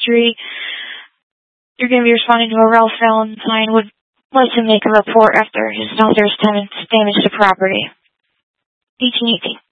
history. You're going to be responding to a Ralph Valentine would like to make a report after his daughter's tenants damaged the property. 1818.